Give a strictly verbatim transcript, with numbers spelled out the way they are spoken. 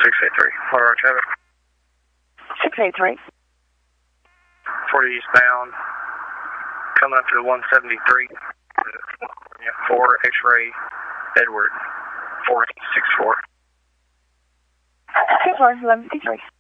six eight three. What are our traffic? six eight three. forty eastbound. Coming up to the one seventy-three. four X-ray Edward. four six four. Good one, eleven fifty-three.